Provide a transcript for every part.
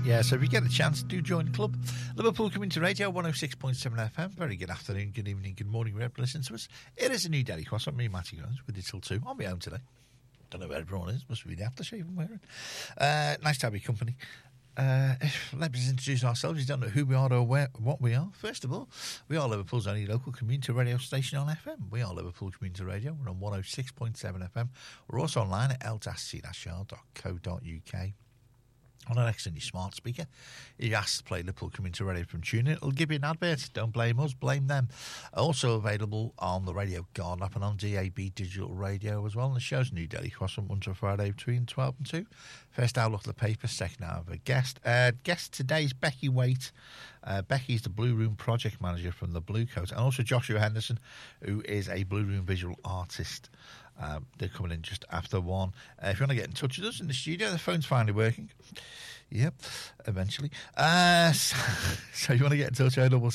Yeah, so if you get a chance, do join the club. Liverpool Community Radio, 106.7 FM. Very good afternoon, good evening, good morning, wherever you listen to us. It is a new Daily Cross. I'm me, Matty Jones, with you till 2. On my own today. Don't know where everyone is. Must be the aftershave I'm wearing. Nice to have your company. Let us introduce ourselves. You don't know who we are or what we are. First of all, we are Liverpool's only local community radio station on FM. We are Liverpool Community Radio. We're on 106.7 FM. We're also online at l-c-r.co.uk. On an externally smart speaker, you ask to play Liverpool Community Radio from TuneIn. It'll give you an advert. Don't blame us, blame them. Also available on the Radio Garden app and on DAB Digital Radio as well. And the show's New Daily Cross from Monday to Friday between 12 and 2. First hour, look at the paper. Second hour, of a guest. Guest today is Becky Waite. Becky's the Blue Room project manager from the Blue Coat. And also Joshua Henderson, who is a Blue Room visual artist. They're coming in just after 1. If you want to get in touch with us in the studio, the phone's finally working. Yep, eventually. So you want to get in touch,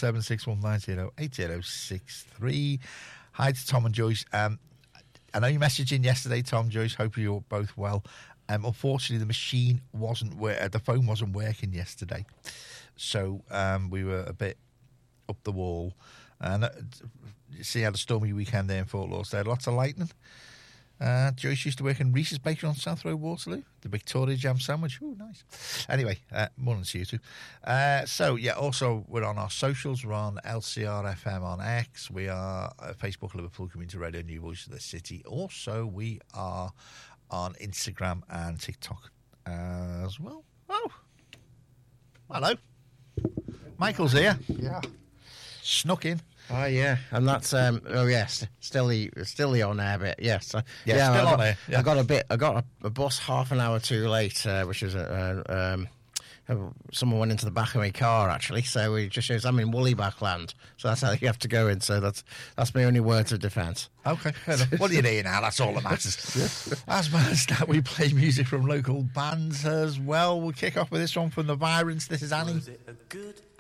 07761908063. Hi to Tom and Joyce. I know you messaged in yesterday, Tom, Joyce. Hope you're both well. Unfortunately, the the phone wasn't working yesterday. So we were a bit up the wall. And see how the stormy weekend there in Fort Lauderdale. Lots of lightning. Joyce used to work in Reese's Bakery on South Road, Waterloo. The Victoria Jam Sandwich. Ooh, nice. Anyway, more than see you two. Also, we're on our socials. We're on LCR FM on X. We are Facebook, Liverpool Community Radio, New Voice of the City. Also, we are on Instagram and TikTok as well. Oh, hello. Michael's here. Yeah. Snuck in. Oh yeah, and that's still the on air bit. Yes, still on air. Yeah. I got a bus half an hour too late, which was someone went into the back of my car actually. So it just shows I'm in Woollyback land. So that's how you have to go in. So that's my only words of defence. Okay, fair enough. What are you doing now? That's all that matters. As well as that, we play music from local bands as well. We'll kick off with this one from the Virons. This is Annie.